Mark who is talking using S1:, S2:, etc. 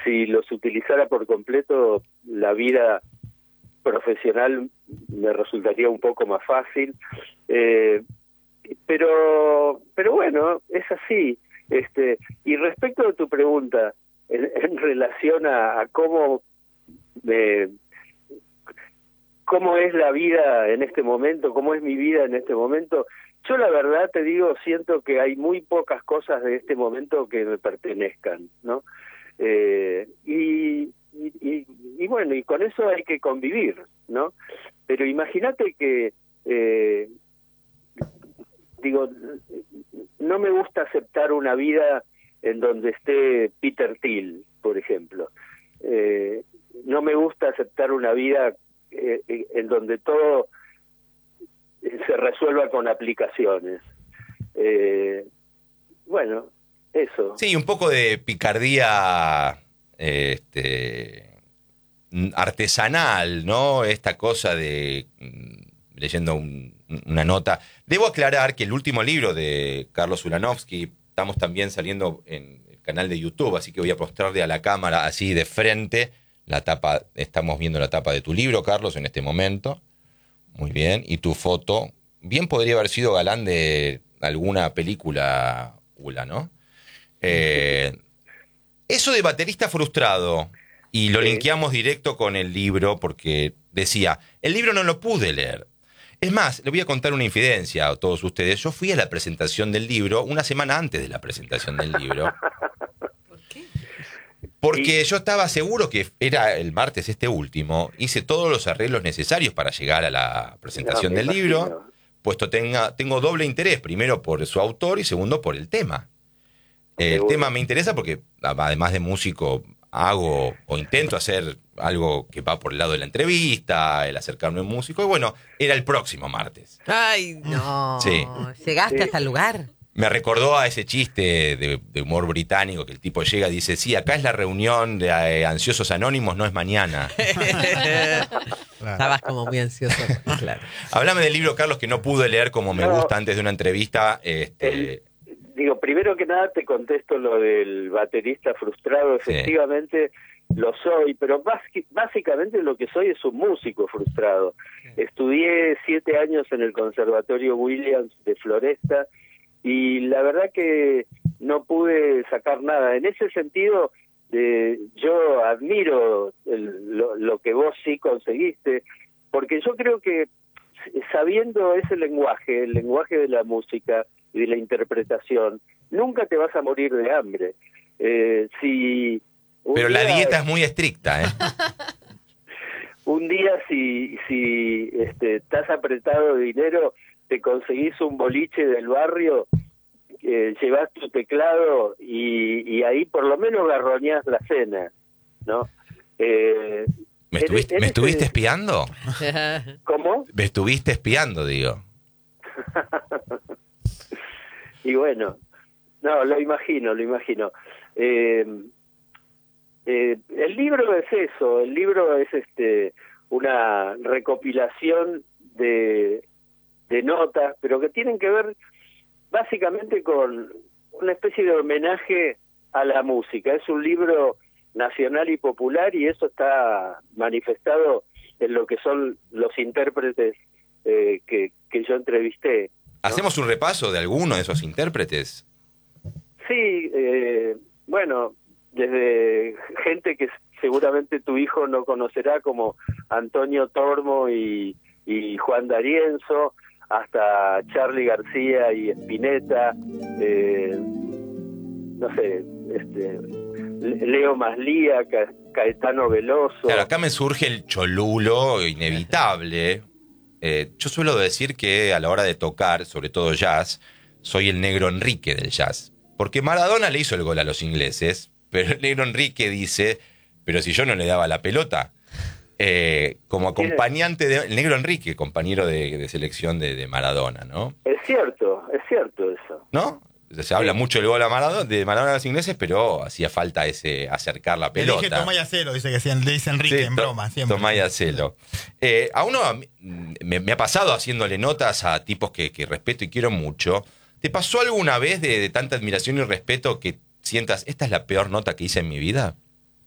S1: si los utilizara por completo, la vida profesional me resultaría un poco más fácil. Pero bueno, es así. Y respecto a tu pregunta, en relación a cómo es la vida en este momento, cómo es mi vida en este momento, yo la verdad te digo, siento que hay muy pocas cosas de este momento que me pertenezcan, ¿no? Y bueno, y con eso hay que convivir, ¿no? Pero imagínate que, digo, no me gusta aceptar una vida en donde esté Peter Thiel, por ejemplo. No me gusta aceptar una vida en donde todo se resuelva con aplicaciones. Bueno, eso.
S2: Sí, un poco de picardía artesanal, ¿no? Esta cosa de leyendo una nota. Debo aclarar que el último libro de Carlos Ulanovsky, estamos también saliendo en el canal de YouTube, así que voy a mostrarle a la cámara así de frente la tapa. Estamos viendo la tapa de tu libro, Carlos, en este momento. Muy bien. Y tu foto. Bien podría haber sido galán de alguna película, Ula, ¿no? Eso de baterista frustrado, y lo linkeamos directo con el libro, porque decía, el libro no lo pude leer. Es más, le voy a contar una infidencia a todos ustedes. Yo fui a la presentación del libro una semana antes de la presentación del libro.
S3: ¿Por qué?
S2: Porque yo estaba seguro que era el martes último. Hice todos los arreglos necesarios para llegar a la presentación del libro, puesto tengo doble interés. Primero por su autor y segundo por el tema. El tema me interesa porque, además de músico, hago o intento hacer algo que va por el lado de la entrevista, el acercarme a un músico. Y bueno, era el próximo martes.
S3: Ay, no.
S2: Sí.
S3: ¿Llegaste hasta el lugar?
S2: Me recordó a ese chiste de humor británico que el tipo llega y dice, sí, acá es la reunión de ansiosos anónimos, no es mañana.
S3: Estabas como muy ansioso. Claro.
S2: Háblame del libro, Carlos, que no pude leer como me gusta antes de una entrevista.
S1: Digo, primero que nada te contesto lo del baterista frustrado. Efectivamente lo soy, pero básicamente lo que soy es un músico frustrado. Estudié 7 años en el Conservatorio Williams de Floresta y la verdad que no pude sacar nada. En ese sentido, yo admiro lo que vos sí conseguiste, porque yo creo que sabiendo ese lenguaje, el lenguaje de la música y de la interpretación, nunca te vas a morir de hambre.
S2: Pero la dieta es muy estricta, ¿eh?
S1: Un día si estás apretado de dinero, te conseguís un boliche del barrio, llevas tu teclado y ahí por lo menos garroñás la cena, ¿no?
S2: ¿Me estuviste espiando?
S1: ¿Cómo?
S2: Me estuviste espiando, digo.
S1: Y bueno, no, lo imagino. El libro es eso, el libro es una recopilación de notas, pero que tienen que ver básicamente con una especie de homenaje a la música. Es un libro nacional y popular y eso está manifestado en lo que son los intérpretes que yo entrevisté, ¿no?
S2: ¿Hacemos un repaso de alguno de esos intérpretes?
S1: Sí, bueno, desde gente que seguramente tu hijo no conocerá, como Antonio Tormo y Juan D'Arienzo, hasta Charly García y Spinetta, no sé, Leo Maslía, Caetano Veloso.
S2: Claro, acá me surge el cholulo inevitable. Yo suelo decir que a la hora de tocar, sobre todo jazz, soy el Negro Enrique del jazz. Porque Maradona le hizo el gol a los ingleses, pero el Negro Enrique dice, pero si yo no le daba la pelota. Como acompañante del Negro Enrique, compañero de selección de Maradona, ¿no?
S1: Es cierto eso.
S2: ¿No? Se habla mucho del gol de Maradona a los ingleses, pero hacía falta acercar la pelota.
S4: Le dije Tomá y Acelo, dice que le dice Enrique, sí, en broma, siempre.
S2: Tomá y Acelo. A uno me ha pasado haciéndole notas a tipos que respeto y quiero mucho. ¿Te pasó alguna vez de tanta admiración y respeto que sientas, esta es la peor nota que hice en mi vida?